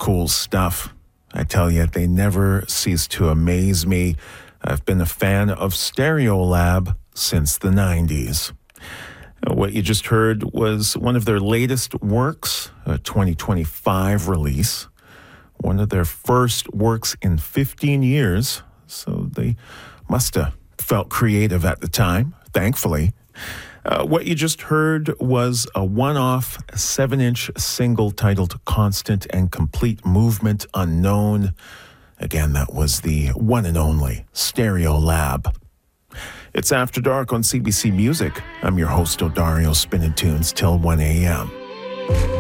cool stuff. I tell you, they never cease to amaze me. I've been a fan of Stereolab since the 90s. What you just heard was one of their latest works, a 2025 release. One of their first works in 15 years, so they must have felt creative at the time, thankfully. What you just heard was a one-off 7-inch single titled Constant and Complete Movement Unknown. Again, that was the one and only Stereolab. It's After Dark on CBC Music. I'm your host, Odario, spinning tunes till 1 a.m.